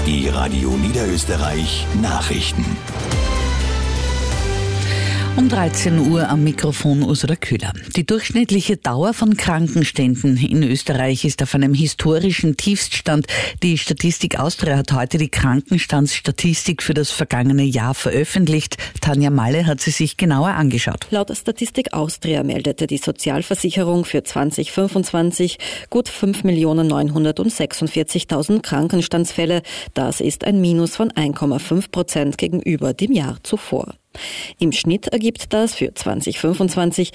Die Radio Niederösterreich Nachrichten. Um 13 Uhr am Mikrofon Ursula Köhler. Die durchschnittliche Dauer von Krankenständen in Österreich ist auf einem historischen Tiefststand. Die Statistik Austria hat heute die Krankenstandsstatistik für das vergangene Jahr veröffentlicht. Tanja Malle hat sie sich genauer angeschaut. Laut Statistik Austria meldete die Sozialversicherung für 2025 gut 5.946.000 Krankenstandsfälle. Das ist ein Minus von 1,5% gegenüber dem Jahr zuvor. Im Schnitt ergibt das für 2025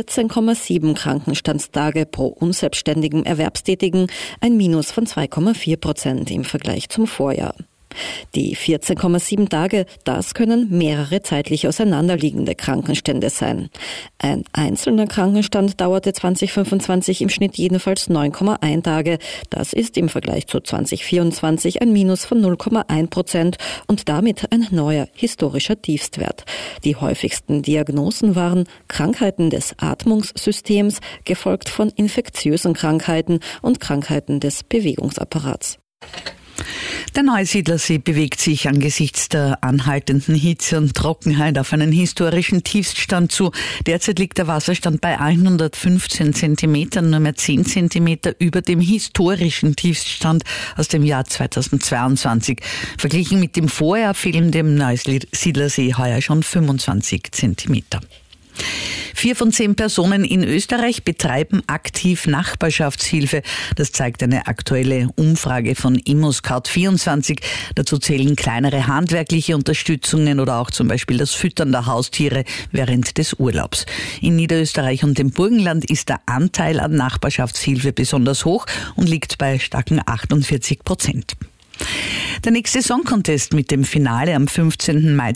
14,7 Krankenstandstage pro unselbstständigem Erwerbstätigen, ein Minus von 2,4% im Vergleich zum Vorjahr. Die 14,7 Tage, das können mehrere zeitlich auseinanderliegende Krankenstände sein. Ein einzelner Krankenstand dauerte 2025 im Schnitt jedenfalls 9,1 Tage. Das ist im Vergleich zu 2024 ein Minus von 0,1% und damit ein neuer historischer Tiefstwert. Die häufigsten Diagnosen waren Krankheiten des Atmungssystems, gefolgt von infektiösen Krankheiten und Krankheiten des Bewegungsapparats. Der Neusiedlersee bewegt sich angesichts der anhaltenden Hitze und Trockenheit auf einen historischen Tiefststand zu. Derzeit liegt der Wasserstand bei 115 Zentimetern, nur mehr 10 Zentimeter über dem historischen Tiefststand aus dem Jahr 2022. Verglichen mit dem Vorjahr fehlen dem Neusiedlersee heuer schon 25 Zentimeter. 4 von 10 Personen in Österreich betreiben aktiv Nachbarschaftshilfe. Das zeigt eine aktuelle Umfrage von ImmoScout24. Dazu zählen kleinere handwerkliche Unterstützungen oder auch zum Beispiel das Füttern der Haustiere während des Urlaubs. In Niederösterreich und dem Burgenland ist der Anteil an Nachbarschaftshilfe besonders hoch und liegt bei starken 48%. Der nächste Song Contest mit dem Finale am 15. Mai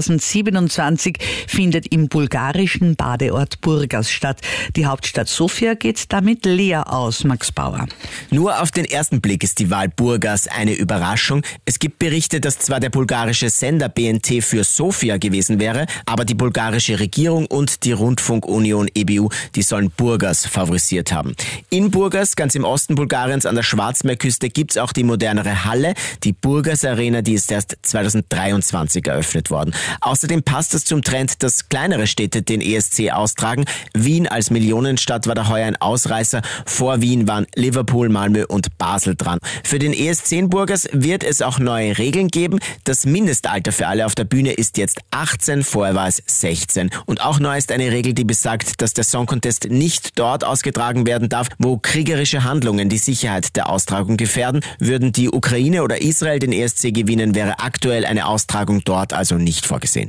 2027 findet im bulgarischen Badeort Burgas statt. Die Hauptstadt Sofia geht damit leer aus, Max Bauer. Nur auf den ersten Blick ist die Wahl Burgas eine Überraschung. Es gibt Berichte, dass zwar der bulgarische Sender BNT für Sofia gewesen wäre, aber die bulgarische Regierung und die Rundfunkunion EBU, die sollen Burgas favorisiert haben. In Burgas, ganz im Osten Bulgariens an der Schwarzmeerküste, gibt's auch die modernere Halle, die Burgas Arena, die ist erst 2023 eröffnet worden. Außerdem passt es zum Trend, dass kleinere Städte den ESC austragen. Wien als Millionenstadt war da heuer ein Ausreißer. Vor Wien waren Liverpool, Malmö und Basel dran. Für den ESC in Burgas wird es auch neue Regeln geben. Das Mindestalter für alle auf der Bühne ist jetzt 18, vorher war es 16. Und auch neu ist eine Regel, die besagt, dass der Song Contest nicht dort ausgetragen werden darf, wo kriegerische Handlungen die Sicherheit der Austragung gefährden. Würden die Ukraine oder Israel den ESC gewinnen, wäre aktuell eine Austragung dort also nicht vorgesehen.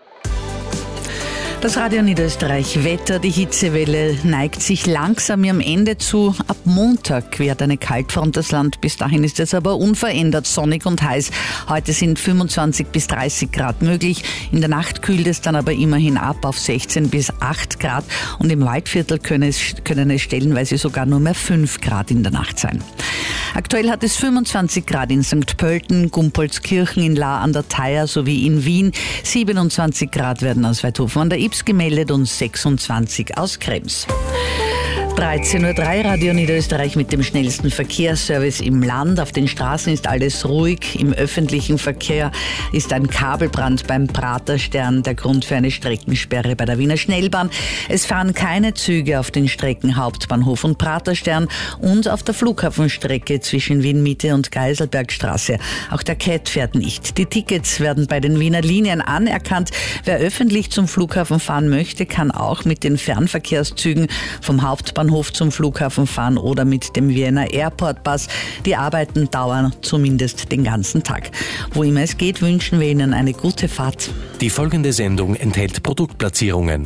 Das Radio Niederösterreich Wetter, die Hitzewelle neigt sich langsam ihrem Ende zu. Ab Montag quert eine Kaltfront das Land. Bis dahin ist es aber unverändert sonnig und heiß. Heute sind 25 bis 30 Grad möglich. In der Nacht kühlt es dann aber immerhin ab auf 16 bis 8 Grad. Und im Waldviertel können es stellenweise sogar nur mehr 5 Grad in der Nacht sein. Aktuell hat es 25 Grad in St. Pölten, Gumpolskirchen, in Lahr an der Theier sowie in Wien. 27 Grad werden aus Weidhofen an der Ibs gemeldet und 26 aus Krems. 13.03 Uhr, Radio Niederösterreich mit dem schnellsten Verkehrsservice im Land. Auf den Straßen ist alles ruhig. Im öffentlichen Verkehr ist ein Kabelbrand beim Praterstern der Grund für eine Streckensperre bei der Wiener Schnellbahn. Es fahren keine Züge auf den Strecken Hauptbahnhof und Praterstern und auf der Flughafenstrecke zwischen Wien-Mitte und Geiselbergstraße. Auch der CAT fährt nicht. Die Tickets werden bei den Wiener Linien anerkannt. Wer öffentlich zum Flughafen fahren möchte, kann auch mit den Fernverkehrszügen vom Hauptbahnhof zum Flughafen fahren oder mit dem Vienna Airport Bus. Die Arbeiten dauern zumindest den ganzen Tag. Wo immer es geht, wünschen wir Ihnen eine gute Fahrt. Die folgende Sendung enthält Produktplatzierungen.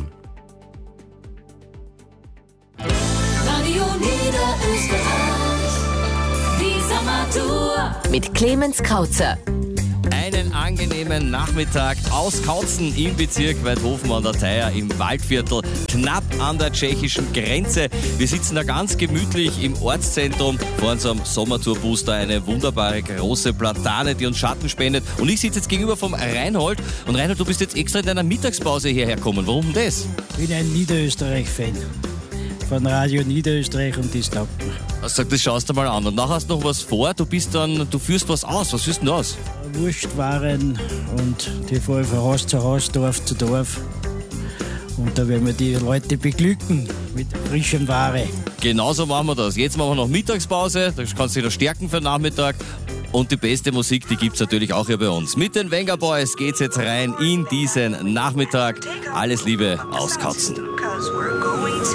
Radio Niederösterreich, die Sommertour mit Clemens Krauzer. Einen angenehmen Nachmittag aus Kautzen im Bezirk Weidhofen an der Theier im Waldviertel, knapp an der tschechischen Grenze. Wir sitzen da ganz gemütlich im Ortszentrum vor unserem Sommertourbus, da eine wunderbare große Platane, die uns Schatten spendet. Und ich sitze jetzt gegenüber vom Reinhold. Und Reinhold, du bist jetzt extra in deiner Mittagspause hierher gekommen. Warum denn das? Ich bin ein Niederösterreich-Fan. von Radio Niederösterreich und das taugt mir. Also das schaust du mal an. Und nachher hast du noch was vor, du führst was aus. Was führst du denn aus? Wurstwaren und die fahren von Haus zu Haus, Dorf zu Dorf. Und da werden wir die Leute beglücken mit frischem Ware. Genauso machen wir das. Jetzt machen wir noch Mittagspause, da kannst du wieder stärken für den Nachmittag. Und die beste Musik, die gibt's natürlich auch hier bei uns. Mit den Venga Boys geht's jetzt rein in diesen Nachmittag. Alles Liebe aus Kautzen.